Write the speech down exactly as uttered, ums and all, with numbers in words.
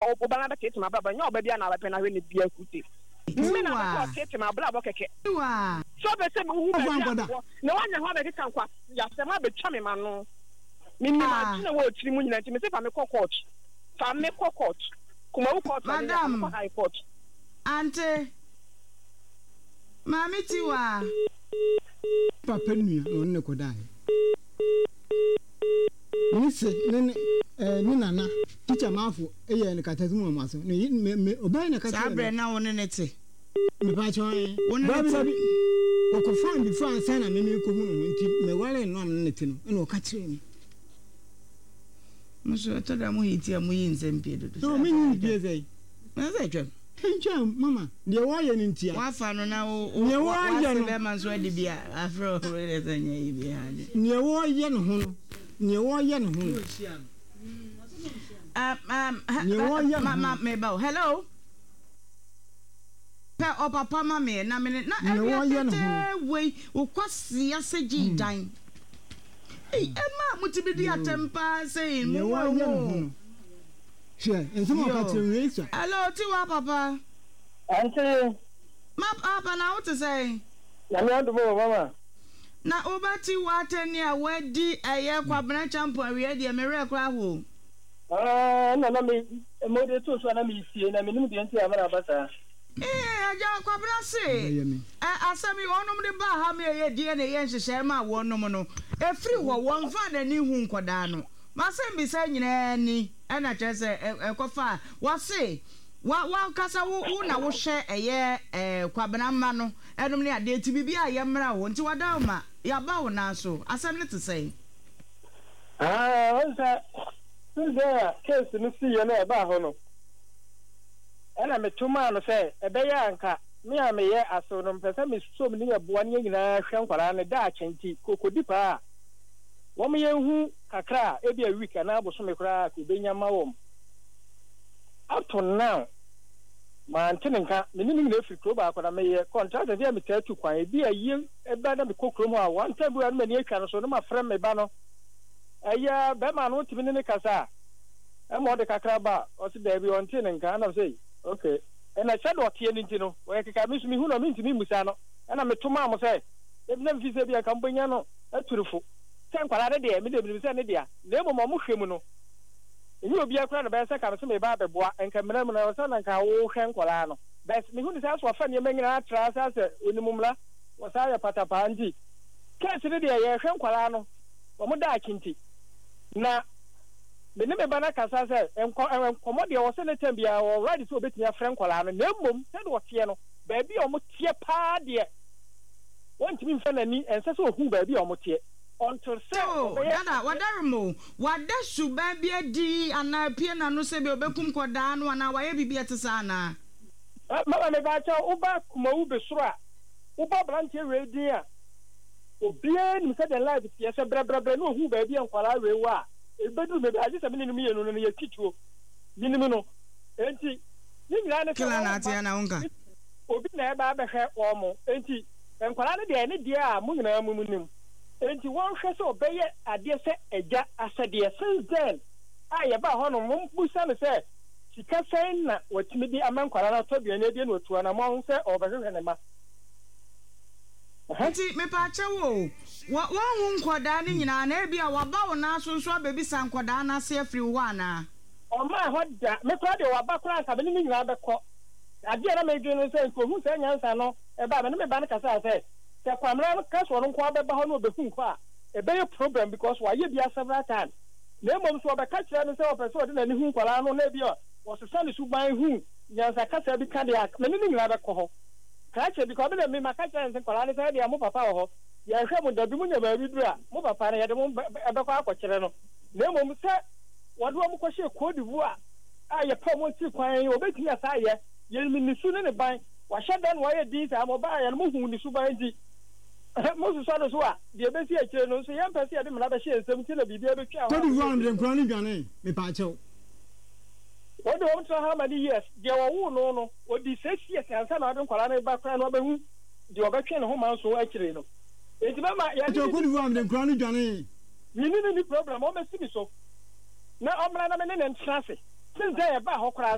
obana be tete ma baba nya oba bia na ba pe na hwe ne bia kuti me na ba tete ma bla bo keke wa so be se hu be na wanya ho be keka kwa ya se ma be twa me ma no me ni ma tuna wo tiri mu nyina nti me se fa me court fa me court kuma wo court na ya high court ante mami tiwa papa nua on ne kodai ni se ne eh ni nana teacher mafu eye ne katazumu maso ne me obai ne katazumu sabre na won ne te me pa cho won ne te o ko fan bi fan sana me me ko hunu nti me wale no am ne te no ene o ka kire mi muso to da mu hiti amu yi nzempie dodo no me ni die zei na ze twem enja mama de wo ye ni ntia wa fa no na o wa se be man so de bia afro re ze nya yi bi ha ne wo ye no ho no ne wo ye no ho um um mama me ba hello pa o papa mama na me na e we o kwase aseji dan eh ema mutibidi atempa say ne wo ye no ho sure enso mo ka tire so hello tiwa papa ante ma papa na what to say na me ando mama na obati watani a wadi eye kwabena champo awie de me rekra ho ah na na me mo de to so na me sie na me nim de nti amara basa eh aja kwabena se eh asami wonum de ba ha me ye die na ye nhyehyɛ ma wonum no efri wo won fa na ni hu nkoda no masem bi sa nyina ni ana kyerese ekofa wase wa wa kasa wo na wo hye eye eh kwabena ma no enum ne ade ti bibia ye mra wo nti wada ma ya ba wo na so asem ne te sei ah onsa nze case no si ye na ba ho no ana metuma no se ebe ya anka me a me ye aso no mpesa me so me ne boa ne nyina hwe nkwara ne da akyenti kokodi pa wo me ye hu kakra e bia week na aboso me kra ko benya ma wo up to now man tinenka me ni me free club akoda me ye contract via me tatu kwan e bia ye e ba na me kokro mu a one time bu na me ni atwa no so no ma frem me ba no aya be ma no timi ne kasa e mo de kakra ba o se da bi on tinenka na say okay and I said what here nintino we ka miss me hu no me ntimi musa no na me tuma mo say e bi na me fi se bia kampanya no aturufo sen kwala de me de bi se ne dia na mo mo hwemu no enyi obi akura no be se ka me se me ba beboa enka mena mu na so na nka wo hwen kwala no bes me hu ni sa so fa ne manyina atra sa se onimumla wo sa ya patapa anti kesi ne de ye hwen kwala no wo mo da akinti na me ne me bana kasa se enko enkomo de wo se ne tambia wo ready so obetia fren kwala no na mmom se de wo tie no ba bi o mo tie pa de won timi mfa nani ense se ohu ba bi o mo tie until say dada wadarmo wada suba bia di ana pie na no se be obekum koda no ana waye bibia tesa na mama me ba cha uba kuma ube sura uba branche we din a obia ni se de live tie se brebre no ohu ba bia nkwala we wa ebedu me ba ji se me ni me no no ye tituo minimum no enti ni nyina ne kila na tia na unka obi na e ba be hwe o mo enti nkwala ne de ne de a mu nyina mu nim enti won hwe se obeye ade se eja asade since then aye ba ho no mo busa ne se sika sen na watimi di amankwala na to bia ne de no tuwa na mo se obehwe ne ma enti me pa chewo wa hu nkoda ne nyina na bia wa ba wo na so so bebi sa nkoda na se afri wo ana o ma ho da me kwa de wa ba kra nka be ni nyina be ko ade na me dwe no se nko hu se nyansa no e ba me ne me ba ne kasa se se kwamra ka so no kwa be ba ho no be hu nko a e be problem because wa ye bia several times na mom so be ka kira no se o person de na ni hu nkwala no na bia o se sane su ban hu nyansa kasa bi ka de me ni nyina be ko ho ka che bi ko be na me ma ka kira nse nkwala ne se de mo papa ho ya hwe mo dabi mo nya ba bi dura mo papa ne ya de mo e be ko akokire no na mom se wadu am ko hye kodivu a aye pa mo ti kwan obetimi asa ye ye mi nisu ne ne ban wa hye dan wa ye din sa mo ba ye no mo hu nisu ban di mo su so no so a de be si a kire no so ye mpese ye de me na be hye nsem ti na bibia be twa kodivu am de nkran ni dwane me pa chew wadu am tra how many years de wo wu no no odi six years ansa na de nkwala na ba kran no be hu de obetwe ne ho man so a kire no enti ba ma ya de kodivu am de nkran ni dwane ni ni ni problem o me si mi so na omra na me ne ntrase since there ba ho kra